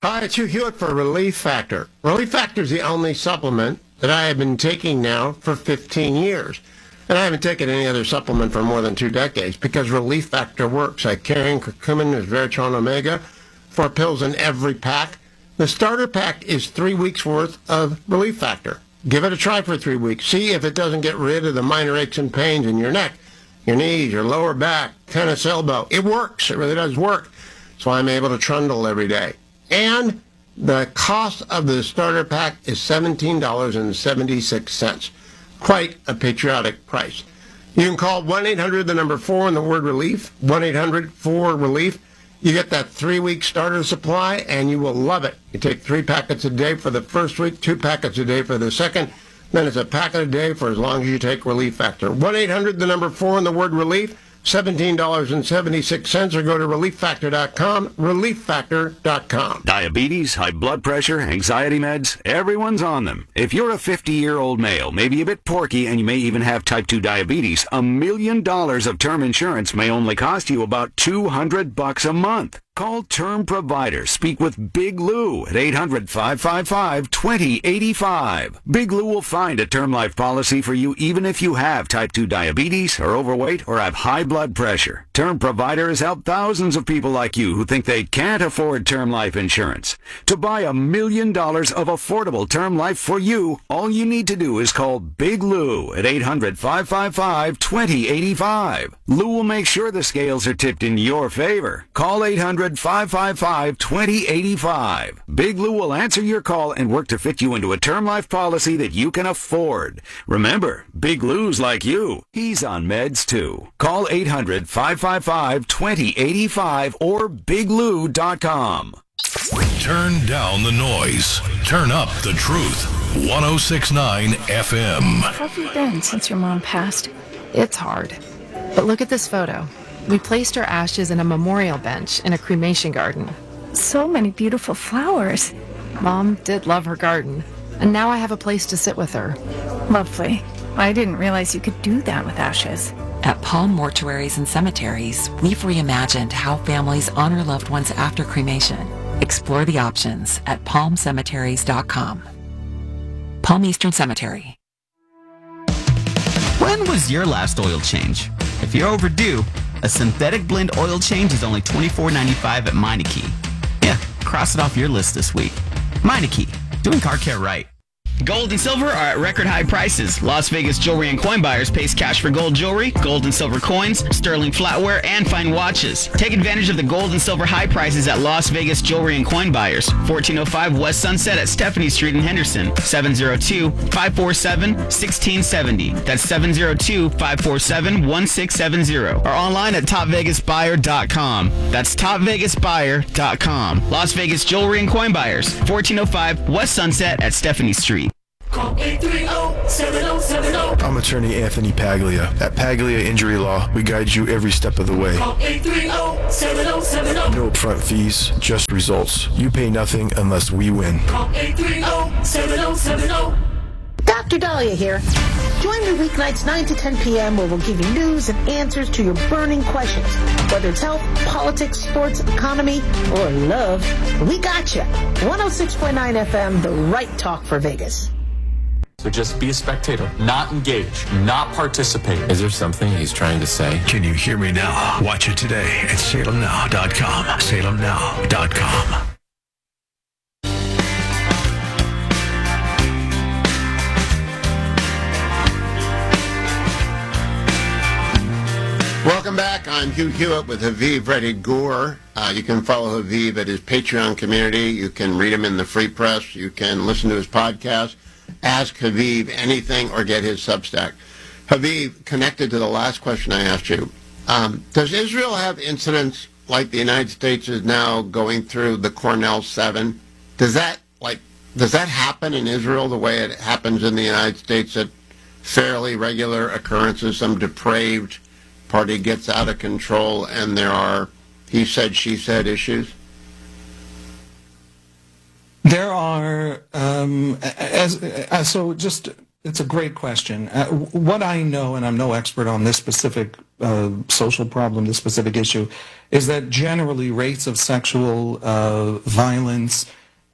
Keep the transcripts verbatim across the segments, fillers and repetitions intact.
Hi, it's Hugh Hewitt for Relief Factor. Relief Factor is the only supplement that I have been taking now for fifteen years. And I haven't taken any other supplement for more than two decades because Relief Factor works. I carry in curcumin, resveratrol, omega, four pills in every pack. The starter pack is three weeks worth of Relief Factor. Give it a try for three weeks. See if it doesn't get rid of the minor aches and pains in your neck, your knees, your lower back, tennis elbow. It works. It really does work. So I'm able to trundle every day. And the cost of the starter pack is seventeen dollars and seventy-six cents. Quite a patriotic price. You can call one eight hundred, the number four, and the word relief, one eight hundred four relief. You get that three-week starter supply, and you will love it. You take three packets a day for the first week, two packets a day for the second, then it's a packet a day for as long as you take Relief Factor. one eight hundred, the number four, and the word relief, seventeen dollars and seventy-six cents, or go to relief factor dot com, relief factor dot com. Diabetes, high blood pressure, anxiety meds, everyone's on them. If you're a fifty-year-old male, maybe a bit porky, and you may even have type two diabetes, a million dollars of term insurance may only cost you about two hundred bucks a month. Call Term Provider. Speak with Big Lou at eight hundred, five five five, two zero eight five. Big Lou will find a term life policy for you even if you have type two diabetes, are overweight, or have high blood pressure. Term Provider has helped thousands of people like you who think they can't afford term life insurance. To buy a million dollars of affordable term life for you, all you need to do is call Big Lou at eight hundred, five five five, two zero eight five. Lou will make sure the scales are tipped in your favor. Call eight hundred, five five five, two zero eight five. Big Lou will answer your call and work to fit you into a term life policy that you can afford. Remember, Big Lou's like you. He's on meds too. Call eight hundred, five five five, two zero eight five or big lou dot com. Turn down the noise. Turn up the truth. one oh six point nine F M. How have you been since your mom passed? It's hard. But look at this photo. We placed her ashes in a memorial bench in a cremation garden. So many beautiful flowers. Mom did love her garden, and now I have a place to sit with her. Lovely. I didn't realize you could do that with ashes. At Palm Mortuaries and Cemeteries, we've reimagined how families honor loved ones after cremation. Explore the options at palm cemeteries dot com. Palm Eastern Cemetery. When was your last oil change? If you're overdue, a synthetic blend oil change is only twenty-four ninety-five at Meineke. Yeah, cross it off your list this week. Meineke, doing car care right. Gold and silver are at record high prices. Las Vegas Jewelry and Coin Buyers pays cash for gold jewelry, gold and silver coins, sterling flatware, and fine watches. Take advantage of the gold and silver high prices at Las Vegas Jewelry and Coin Buyers. fourteen oh five West Sunset at Stephanie Street in Henderson. seven oh two, five four seven, one six seven oh. That's seven oh two, five four seven, one six seven oh. Or online at top vegas buyer dot com. That's top vegas buyer dot com. Las Vegas Jewelry and Coin Buyers. fourteen oh five West Sunset at Stephanie Street. Call eight three zero, seven zero seven zero. I'm attorney Anthony Paglia. At Paglia Injury Law, we guide you every step of the way. Call eight three zero, seven zero seven zero. No upfront fees, just results. You pay nothing unless we win. Call eight three zero, seven zero seven zero. Doctor Dahlia here. Join me weeknights nine to ten p.m. where we'll give you news and answers to your burning questions. Whether it's health, politics, sports, economy, or love, we got you. one oh six point nine F M, the right talk for Vegas. So just be a spectator, not engage, not participate. Is there something he's trying to say? Can you hear me now? Watch it today at salem now dot com. salem now dot com. Welcome back. I'm Hugh Hewitt with Haviv Reddy Gore. Uh, you can follow Haviv at his Patreon community. You can read him in the Free Press. You can listen to his podcast. Ask Haviv anything or get his Substack. Haviv, connected to the last question I asked you, um, does Israel have incidents like the United States is now going through the Cornell seven? Does that like does that happen in Israel the way it happens in the United States at fairly regular occurrences? Some depraved party gets out of control and there are he said, she said issues? There are, um, as, as so just, it's a great question. Uh, what I know, and I'm no expert on this specific uh, social problem, this specific issue, is that generally rates of sexual uh, violence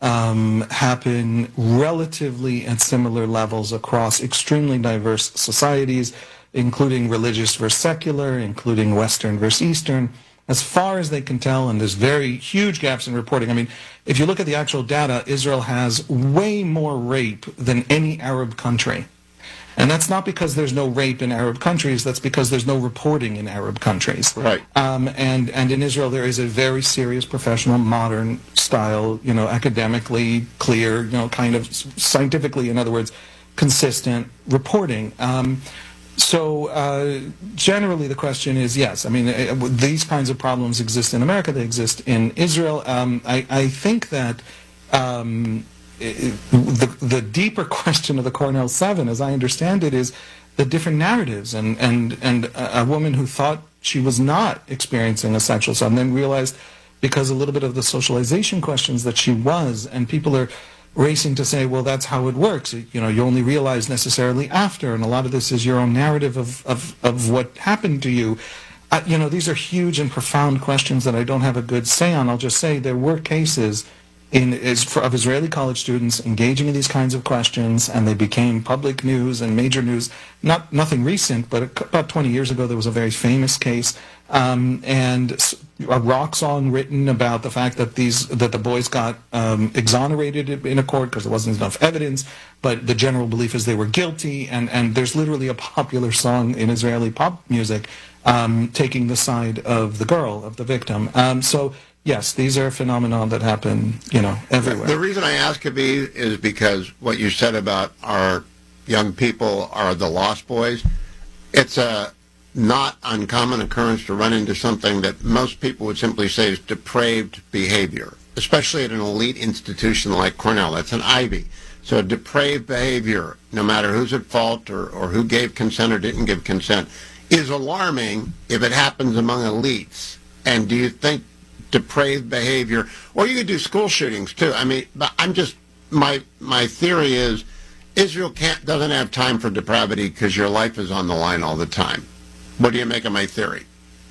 um, happen relatively at similar levels across extremely diverse societies, including religious versus secular, including Western versus Eastern, as far as they can tell, and there's very huge gaps in reporting. I mean, if you look at the actual data, Israel has way more rape than any Arab country. And that's not because there's no rape in Arab countries, that's because there's no reporting in Arab countries. Right. Um, and, and in Israel there is a very serious, professional, modern style, you know, academically clear, you know, kind of scientifically, in other words, consistent reporting. Um, so uh, generally the question is, yes, I mean, uh, these kinds of problems exist in America, they exist in Israel. Um, I, I think that um, it, the, the deeper question of the Cornell Seven, as I understand it, is the different narratives, and, and, and a woman who thought she was not experiencing a sexual assault and then realized, because a little bit of the socialization questions, that she was, and people are racing to say, well, that's how it works. You know, you only realize necessarily after, and a lot of this is your own narrative of, of, of what happened to you. Uh, you know, these are huge and profound questions that I don't have a good say on. I'll just say there were cases in, is, for, of Israeli college students engaging in these kinds of questions, and they became public news and major news. Not nothing recent, but about twenty years ago there was a very famous case, um, and a rock song written about the fact that these that the boys got um, exonerated in a court because there wasn't enough evidence, but the general belief is they were guilty. And and there's literally a popular song in Israeli pop music um, taking the side of the girl, of the victim. Um, so. Yes, these are phenomena that happen, you know, everywhere. The reason I ask, Habib, is because what you said about our young people are the lost boys. It's a not uncommon occurrence to run into something that most people would simply say is depraved behavior, especially at an elite institution like Cornell. That's an Ivy. So depraved behavior, no matter who's at fault or, or who gave consent or didn't give consent, is alarming if it happens among elites. And do you think depraved behavior, or you could do school shootings too? I mean, but I'm just, my my theory is Israel can't doesn't have time for depravity because your life is on the line all the time. What do you make of my theory?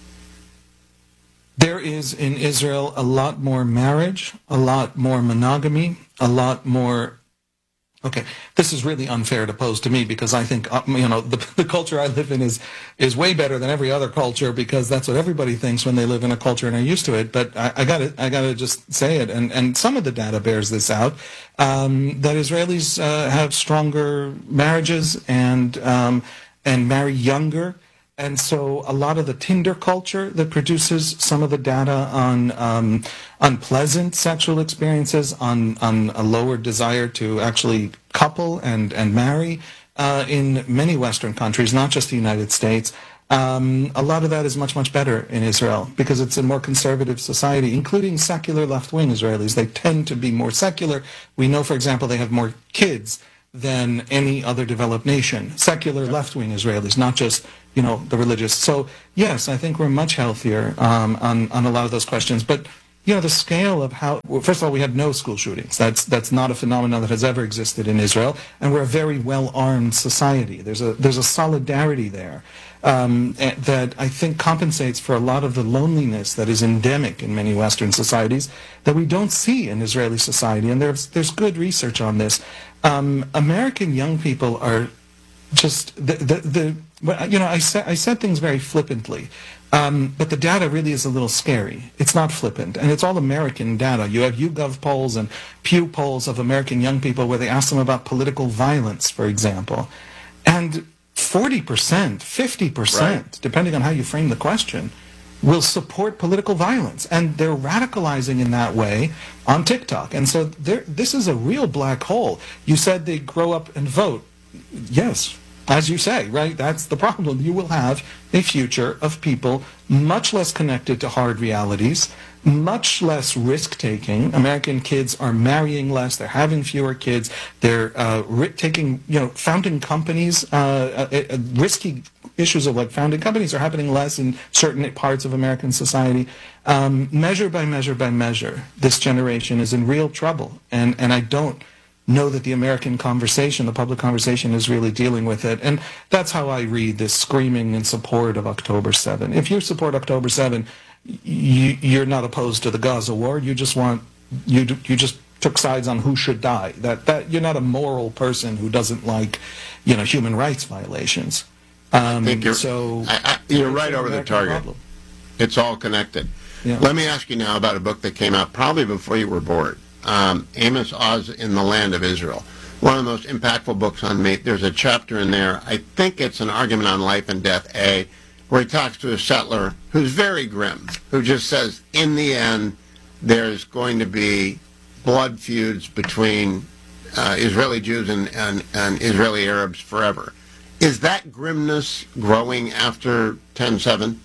There is in Israel a lot more marriage, a lot more monogamy, a lot more. Okay, this is really unfair to pose to me because I think, uh, you know, the, the culture I live in is is way better than every other culture because that's what everybody thinks when they live in a culture and are used to it. But I, I gotta I gotta just say it, and and some of the data bears this out, um, that Israelis uh, have stronger marriages and um, and marry younger. And so a lot of the Tinder culture that produces some of the data on um, unpleasant sexual experiences, on, on a lower desire to actually couple and, and marry uh, in many Western countries, not just the United States, um, a lot of that is much, much better in Israel because it's a more conservative society, including secular left-wing Israelis. They tend to be more secular. We know, for example, they have more kids than any other developed nation. Secular left-wing Israelis, not just, you know, the religious. So, yes, I think we're much healthier um, on, on a lot of those questions. But, you know, the scale of how, well, first of all, we had no school shootings. That's that's not a phenomenon that has ever existed in Israel. And we're a very well-armed society. There's a, there's a solidarity there um, that I think compensates for a lot of the loneliness that is endemic in many Western societies that we don't see in Israeli society. And there's, there's good research on this. Um, American young people are just the the, the you know I said I said things very flippantly, um, but the data really is a little scary. It's not flippant, and it's all American data. You have YouGov polls and Pew polls of American young people where they ask them about political violence, for example, and forty percent, fifty percent, right, depending on how you frame the question, will support political violence, and they're radicalizing in that way on TikTok. And so this is a real black hole. You said they grow up and vote. Yes, as you say, right? That's the problem. You will have a future of people much less connected to hard realities, much less risk-taking. American kids are marrying less. They're having fewer kids. They're uh, taking, you know, founding companies, uh, uh, uh, risky issues of like founding companies are happening less in certain parts of American society. Um, measure by measure by measure, this generation is in real trouble. And, and I don't know that the American conversation, the public conversation, is really dealing with it. And that's how I read this screaming in support of October seventh. If you support October seventh, you, you're not opposed to the Gaza war. You just want you you just took sides on who should die. That that you're not a moral person who doesn't like, you know, human rights violations. Um, I think you're, so I, I, you're right over the target. Problem. It's all connected. Yeah. Let me ask you now about a book that came out probably before you were born. Um, Amos Oz in the Land of Israel. One of the most impactful books on me. There's a chapter in there, I think it's an argument on life and death, A, where he talks to a settler who's very grim, who just says, in the end, there's going to be blood feuds between uh, Israeli Jews and, and, and Israeli Arabs forever. Is that grimness growing after ten seven?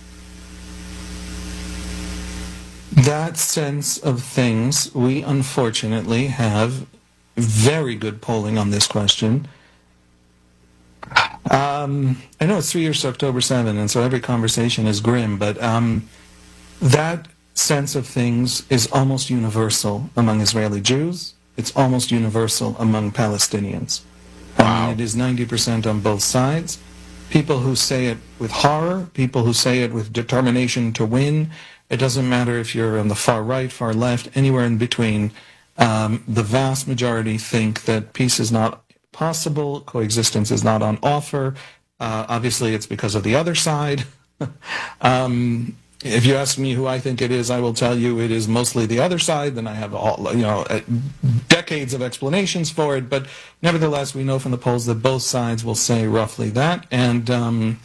That sense of things, we unfortunately have very good polling on this question. Um, I know it's three years to October seventh, and so every conversation is grim, but um, that sense of things is almost universal among Israeli Jews. It's almost universal among Palestinians. Wow. I mean, it is ninety percent on both sides. People who say it with horror, people who say it with determination to win. It doesn't matter if you're on the far right, far left, anywhere in between. Um, the vast majority think that peace is not possible, coexistence is not on offer. Uh, obviously, it's because of the other side. um, if you ask me who I think it is, I will tell you it is mostly the other side. Then I have all, you know, uh, decades of explanations for it. But nevertheless, we know from the polls that both sides will say roughly that. And um,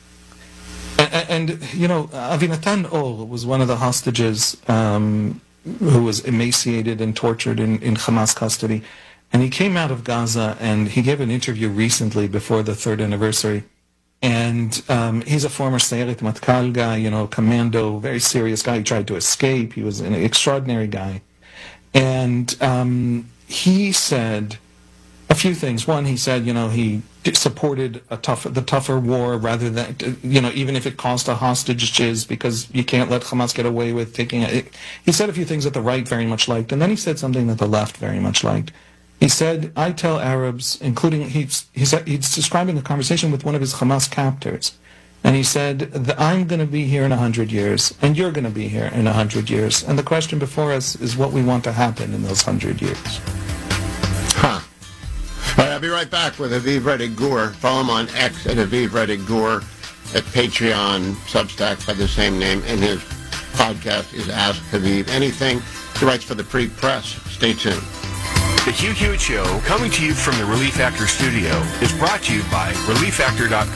And, and, you know, Avinatan Ol was one of the hostages um, who was emaciated and tortured in, in Hamas custody. And he came out of Gaza, and he gave an interview recently before the third anniversary. And um, he's a former Sayeret Matkal guy, you know, commando, very serious guy. He tried to escape. He was an extraordinary guy. And um, he said a few things. One, he said, you know, he supported a tougher, the tougher war rather than, you know, even if it cost a hostages, because you can't let Hamas get away with taking it. He said a few things that the right very much liked, and then he said something that the left very much liked. He said, I tell Arabs, including, he's, he's, he's describing a conversation with one of his Hamas captors, and he said, I'm going to be here in a hundred years, and you're going to be here in a hundred years, and the question before us is what we want to happen in those hundred years. Huh. All right, I'll be right back with Aviv Reddick Gur. Follow him on X at Aviv Reddick Gur, at Patreon, Substack by the same name, and his podcast is Ask Aviv Anything. He writes for the Free Press. Stay tuned. The Hugh Hewitt Show, coming to you from the Relief Factor studio, is brought to you by relief factor dot com.